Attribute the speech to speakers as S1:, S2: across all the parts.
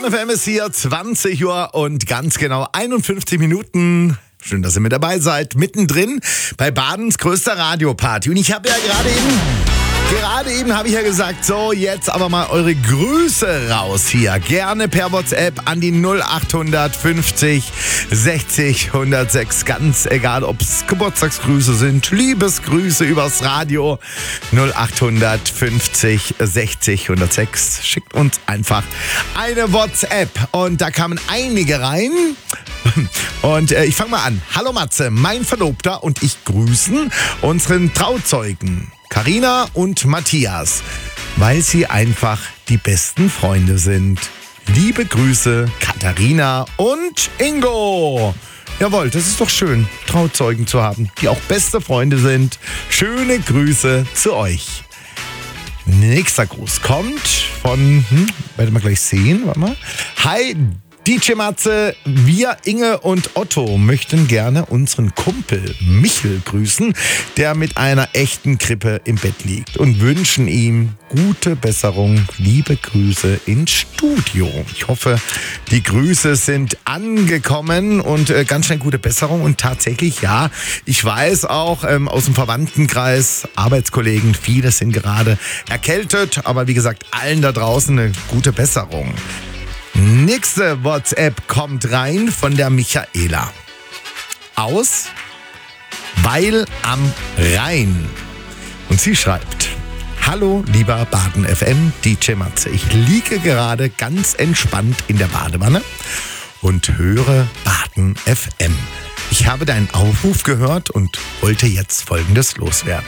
S1: Baden FM ist hier, 20 Uhr und ganz genau 51 Minuten. Schön, dass ihr mit dabei seid. Mittendrin bei Badens größter Radioparty. Und ich habe ja gerade eben habe ich ja gesagt, so jetzt aber mal eure Grüße raus hier. Gerne per WhatsApp an die 0800 50 60 106. Ganz egal, ob es Geburtstagsgrüße sind, Liebesgrüße übers Radio. 0800 50 60 106. Schickt uns einfach eine WhatsApp. Und da kamen einige rein. Und ich fange mal an. Hallo Matze, mein Verlobter und ich grüßen unseren Trauzeugen Carina und Matthias, weil sie einfach die besten Freunde sind. Liebe Grüße, Katharina und Ingo. Jawohl, das ist doch schön, Trauzeugen zu haben, die auch beste Freunde sind. Schöne Grüße zu euch. Nächster Gruß kommt von, werden wir gleich sehen, warte mal. Hi, DJ Matze, wir, Inge und Otto, möchten gerne unseren Kumpel Michel grüßen, der mit einer echten Grippe im Bett liegt, und wünschen ihm gute Besserung. Liebe Grüße ins Studio. Ich hoffe, die Grüße sind angekommen und ganz schnell gute Besserung. Und tatsächlich, ja, ich weiß auch aus dem Verwandtenkreis, Arbeitskollegen, viele sind gerade erkältet, aber wie gesagt, allen da draußen eine gute Besserung. Nächste WhatsApp kommt rein von der Michaela aus Weil am Rhein. Und sie schreibt: Hallo lieber Baden FM, DJ Matze. Ich liege gerade ganz entspannt in der Badewanne und höre Baden FM. Ich habe deinen Aufruf gehört und wollte jetzt Folgendes loswerden.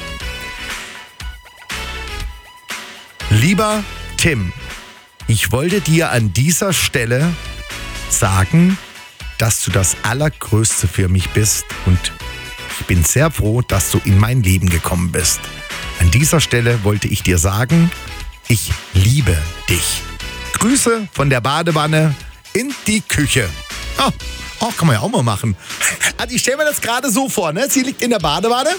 S1: Lieber Tim, ich wollte dir an dieser Stelle sagen, dass du das Allergrößte für mich bist und ich bin sehr froh, dass du in mein Leben gekommen bist. An dieser Stelle wollte ich dir sagen, ich liebe dich. Grüße von der Badewanne in die Küche. Oh, kann man ja auch mal machen. Also ich stelle mir das gerade so vor, ne? Sie liegt in der Badewanne